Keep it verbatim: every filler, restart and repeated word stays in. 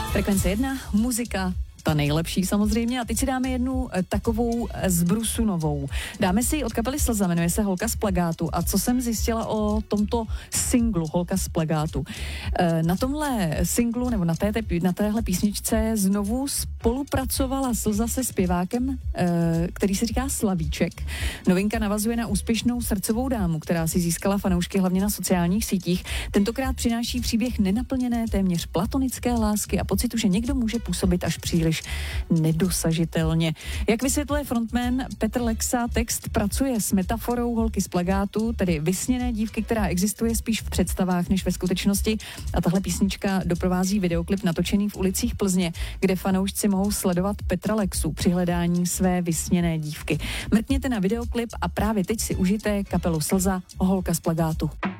Frekvence jedna, muzika, ta nejlepší samozřejmě. A teď si dáme jednu e, takovou e, z brusu novou. Dáme si ji od kapely Slza, jmenuje se Holka z plagátu. A co jsem zjistila o tomto singlu Holka z plagátu? E, na tomhle singlu, nebo na, této, na téhle písničce znovu spolupracovala Slza se zpěvákem, e, který se říká Slavíček. Novinka navazuje na úspěšnou Srdcovou dámu, která si získala fanoušky hlavně na sociálních sítích. Tentokrát přináší příběh nenaplněné, téměř platonické lásky a pocitu, že někdo může působit až příliš nedosažitelně. Jak vysvětluje frontman Petr Lexa, text pracuje s metaforou holky z plagátu, tedy vysněné dívky, která existuje spíš v představách než ve skutečnosti. A tahle písnička doprovází videoklip natočený v ulicích Plzně, kde fanoušci mohou sledovat Petra Lexu při hledání své vysněné dívky. Mrkněte na videoklip a právě teď si užijte kapelu Slza, Holka z plagátu.